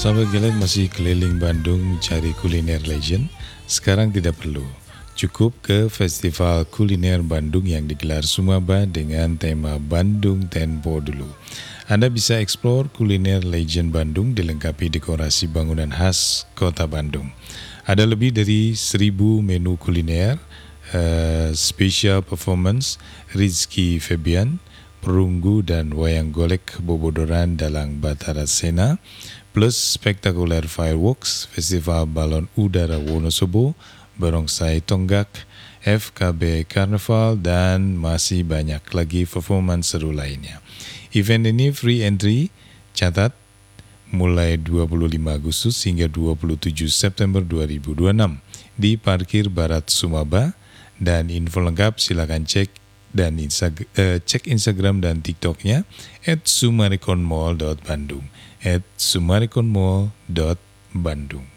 Sahabat Gelen masih keliling Bandung mencari kuliner legend? Sekarang tidak perlu. Cukup ke Festival Kuliner Bandung yang digelar Sumaba dengan tema Bandung Tempo Dulu. Anda bisa eksplor kuliner legend Bandung dilengkapi dekorasi bangunan khas kota Bandung. Ada lebih dari 1.000 menu kuliner, special performance Rizky Febian, perunggu dan wayang golek bobodoran dalam Batara Sena, plus spektakuler fireworks, festival balon udara Wonosobo, barongsai tonggak, FKB Karnaval, dan masih banyak lagi performance seru lainnya. Event ini free entry, catat mulai 25 Agustus hingga 27 September 2026 di Parkir Barat Sumaba, dan info lengkap silakan cek Instagram dan TikToknya @sumarikonmall.bandung @sumarikonmall.bandung.